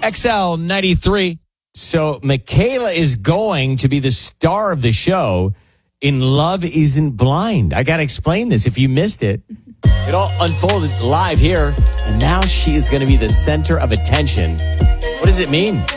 XL 93. So Michaela is going to be the star of the show in Love Isn't Blind. I got to explain this if you missed it. It all unfolded live here, and now she is going to be the center of attention. What does it mean?